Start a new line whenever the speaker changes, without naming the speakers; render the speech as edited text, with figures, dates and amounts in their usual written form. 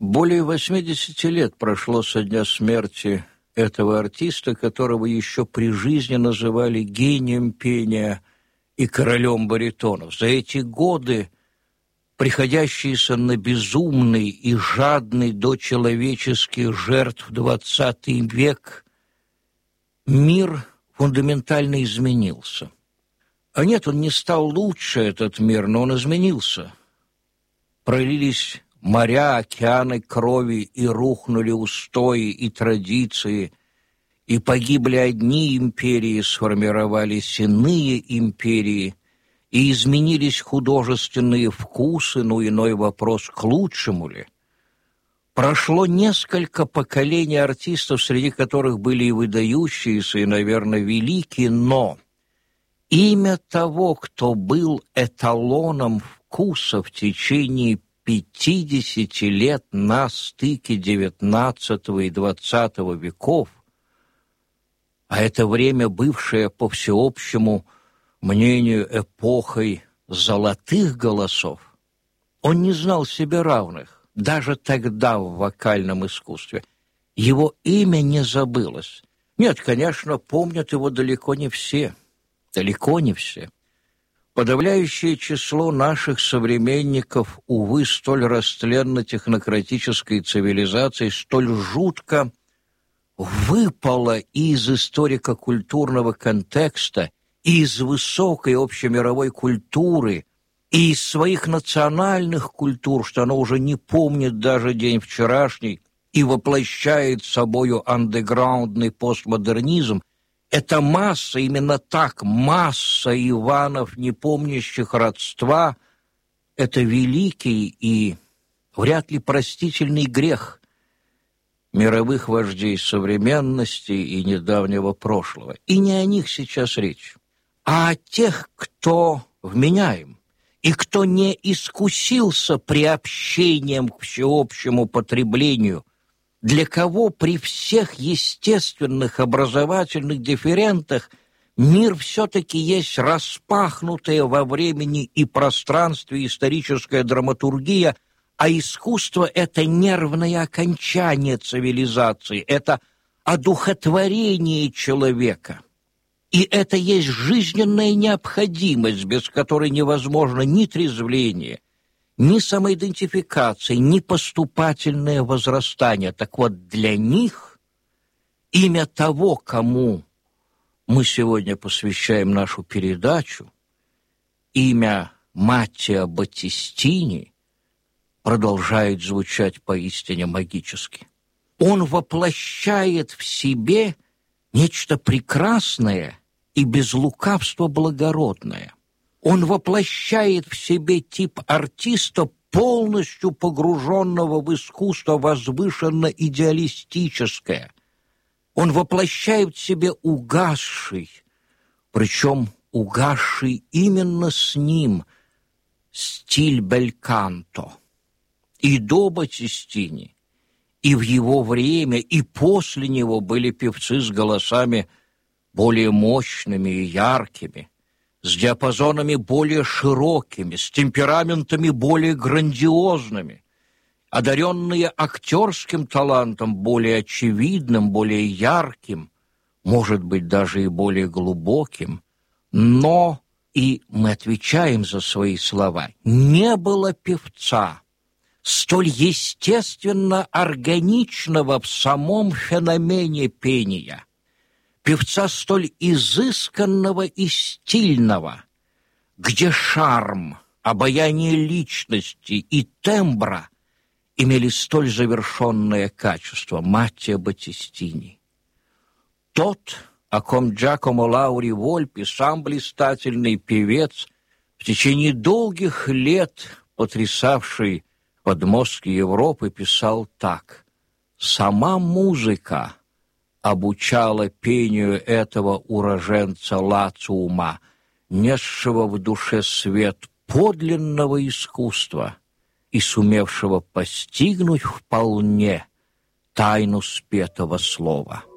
Более 80 лет прошло со дня смерти этого артиста, которого еще при жизни называли гением пения и королем баритонов. За эти годы, приходящиеся на безумный и жадный до человеческих жертв XX век, мир фундаментально изменился. А нет, он не стал лучше, этот мир, но он изменился. Пролились моря, океаны крови, и рухнули устои и традиции, и погибли одни империи, сформировались иные империи, и изменились художественные вкусы, но иной вопрос, к лучшему ли? Прошло несколько поколений артистов, среди которых были и выдающиеся, и, наверное, великие, но имя того, кто был эталоном вкуса в течение 50 лет на стыке XIX и XX веков, а это время, бывшее по всеобщему мнению эпохой золотых голосов, он не знал себе равных, даже тогда в вокальном искусстве. Его имя не забылось. Нет, конечно, помнят его далеко не все. Далеко не все. Подавляющее число наших современников, увы, столь растленно-технократической цивилизации, столь жутко выпало из историко-культурного контекста, из высокой общемировой культуры, и из своих национальных культур, что оно уже не помнит даже день вчерашний и воплощает собою андеграундный постмодернизм. Эта масса, именно так, масса Иванов, не помнящих родства, это великий и вряд ли простительный грех мировых вождей современности и недавнего прошлого. И не о них сейчас речь, а о тех, кто вменяем, и кто не искусился приобщением к всеобщему потреблению, для кого при всех естественных образовательных дифферентах мир все-таки есть распахнутая во времени и пространстве историческая драматургия, а искусство — это нервное окончание цивилизации, это одухотворение человека. И это есть жизненная необходимость, без которой невозможно ни трезвление, ни самоидентификация, ни поступательное возрастание. Так вот, для них имя того, кому мы сегодня посвящаем нашу передачу, имя Маттео Баттистини, продолжает звучать поистине магически. Он воплощает в себе нечто прекрасное и без лукавства благородное. Он воплощает в себе тип артиста, полностью погруженного в искусство возвышенно-идеалистическое. Он воплощает в себе угасший, причем угасший именно с ним, стиль бельканто. И до Баттистини, и в его время, и после него были певцы с голосами более мощными и яркими, с диапазонами более широкими, с темпераментами более грандиозными, одаренные актерским талантом более очевидным, более ярким, может быть, даже и более глубоким. Но, и мы отвечаем за свои слова, не было певца, столь естественно органичного в самом феномене пения, певца столь изысканного и стильного, где шарм, обаяние личности и тембра имели столь завершенное качество — Маттео Баттистини. Тот, о ком Джакомо Лаури Вольпи, сам блистательный певец, в течение долгих лет потрясавший подмостки Европы, писал так: «Сама музыка обучала пению этого уроженца Лациума, несшего в душе свет подлинного искусства и сумевшего постигнуть вполне тайну спетого слова».